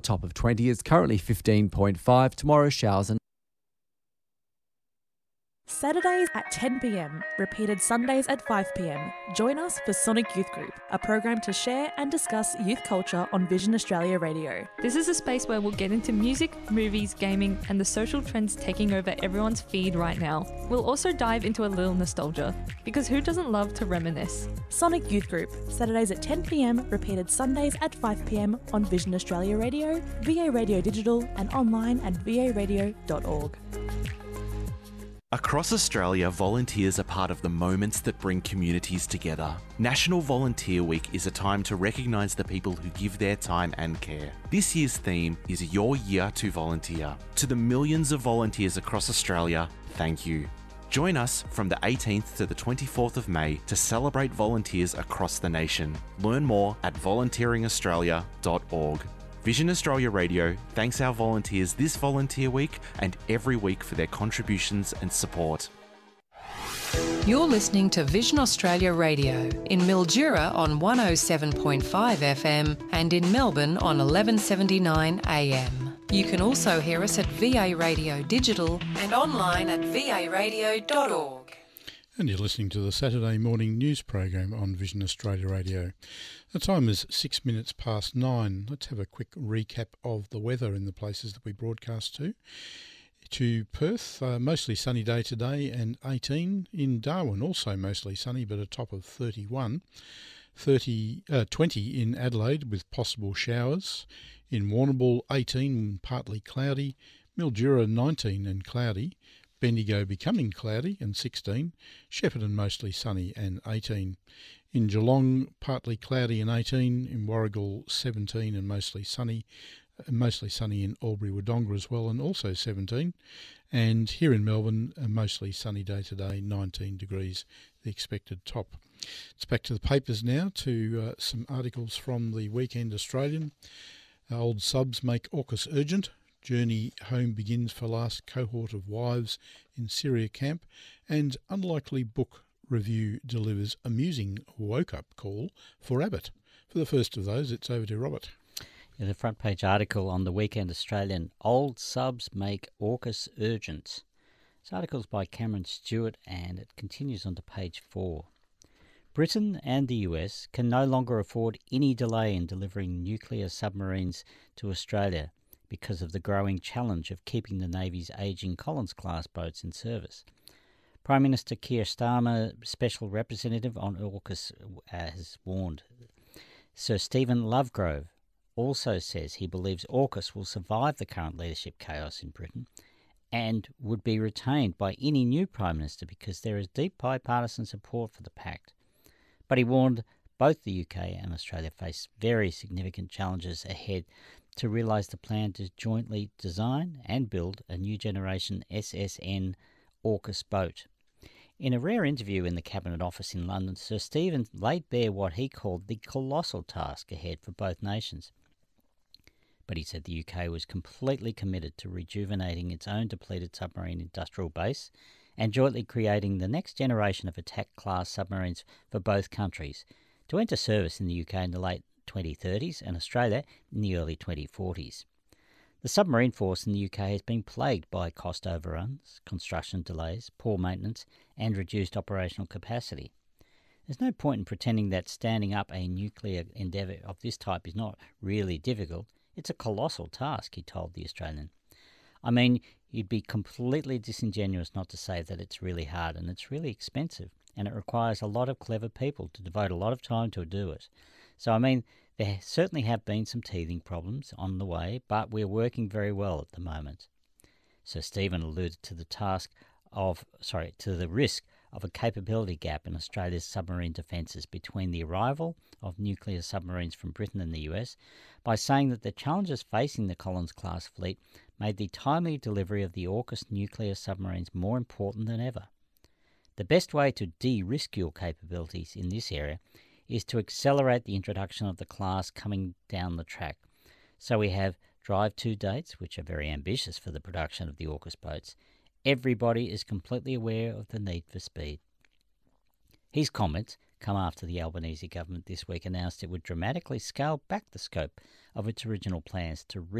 top of 20. It's currently 15.5. Tomorrow, showers and Saturdays at 10 p.m, repeated Sundays at 5 p.m. Join us for Sonic Youth Group, a program to share and discuss youth culture on Vision Australia Radio. This is a space where we'll get into music, movies, gaming, and the social trends taking over everyone's feed right now. We'll also dive into a little nostalgia, because who doesn't love to reminisce? Sonic Youth Group, Saturdays at 10 p.m, repeated Sundays at 5 p.m. on Vision Australia Radio, VA Radio Digital, and online at varadio.org. Across Australia, volunteers are part of the moments that bring communities together. National Volunteer Week is a time to recognise the people who give their time and care. This year's theme is Your Year to Volunteer. To the millions of volunteers across Australia, thank you. Join us from the 18th to the 24th of May to celebrate volunteers across the nation. Learn more at volunteeringaustralia.org. Vision Australia Radio thanks our volunteers this Volunteer Week and every week for their contributions and support. You're listening to Vision Australia Radio in Mildura on 107.5 FM and in Melbourne on 1179 AM. You can also hear us at VA Radio Digital and online at varadio.org. And you're listening to the Saturday morning news program on Vision Australia Radio. The time is 6 minutes past 9. Let's have a quick recap of the weather in the places that we broadcast to. To Perth, mostly sunny day today and 18. In Darwin, also mostly sunny but a top of 31. 20 in Adelaide with possible showers. In Warrnambool, 18, partly cloudy. Mildura, 19 and cloudy. Bendigo becoming cloudy and 16, Shepparton mostly sunny and 18. In Geelong, partly cloudy and 18. In Warragul, 17 and mostly sunny in Albury-Wodonga as well and also 17. And here in Melbourne, a mostly sunny day today, 19 degrees, the expected top. It's back to the papers now to some articles from the Weekend Australian. Old subs make AUKUS urgent. Journey home begins for last cohort of wives in Syria camp, and unlikely book review delivers amusing woke-up call for Abbott. For the first of those, it's over to Robert. Yeah, the front page article on the Weekend Australian, Old subs make AUKUS urgent. This article's by Cameron Stewart and it continues on to page 4. Britain and the US can no longer afford any delay in delivering nuclear submarines to Australia because of the growing challenge of keeping the Navy's ageing Collins-class boats in service. Prime Minister Keir Starmer, Special Representative on AUKUS, has warned. Sir Stephen Lovegrove also says he believes AUKUS will survive the current leadership chaos in Britain and would be retained by any new Prime Minister because there is deep bipartisan support for the pact. But he warned both the UK and Australia face very significant challenges ahead to realise the plan to jointly design and build a new generation SSN AUKUS boat. In a rare interview in the Cabinet Office in London, Sir Stephen laid bare what he called the colossal task ahead for both nations. But he said the UK was completely committed to rejuvenating its own depleted submarine industrial base and jointly creating the next generation of attack-class submarines for both countries to enter service in the UK in the late 2030s and Australia in the early 2040s. The submarine force in the UK has been plagued by cost overruns, construction delays, poor maintenance and reduced operational capacity. There's no point in pretending that standing up a nuclear endeavour of this type is not really difficult. It's a colossal task, he told The Australian. I mean, you'd be completely disingenuous not to say that it's really hard and it's really expensive and it requires a lot of clever people to devote a lot of time to do it. So, I mean, there certainly have been some teething problems on the way, but we're working very well at the moment. Sir Stephen alluded to the risk of a capability gap in Australia's submarine defences between the arrival of nuclear submarines from Britain and the US by saying that the challenges facing the Collins-class fleet made the timely delivery of the AUKUS nuclear submarines more important than ever. The best way to de-risk your capabilities in this area is to accelerate the introduction of the class coming down the track. So we have Drive 2 dates, which are very ambitious for the production of the AUKUS boats. Everybody is completely aware of the need for speed. His comments come after the Albanese government this week announced it would dramatically scale back the scope of its original plans to